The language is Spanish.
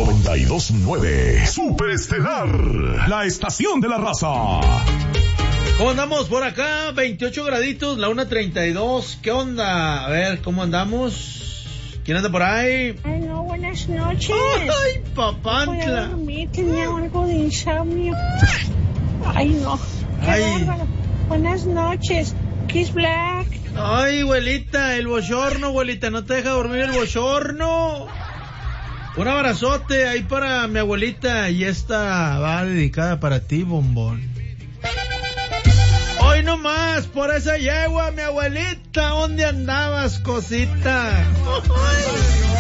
92.9 Superestelar, la estación de la raza. ¿Cómo andamos por acá? 28 graditos, la 1:32. ¿Qué onda? A ver, ¿cómo andamos? ¿Quién anda por ahí? Ay, no, buenas noches. Ay, No podía papantla. dormir, tenía algo de insomnio. Ay, no. Qué Ay. bárbaro. Buenas noches. Kiss Black. Ay, abuelita, el bochorno, abuelita, no te deja dormir el bochorno. Un abrazote ahí para mi abuelita y esta va dedicada para ti, bombón. Hoy nomás, por esa yegua, mi abuelita, ¿dónde andabas, cosita? Ay.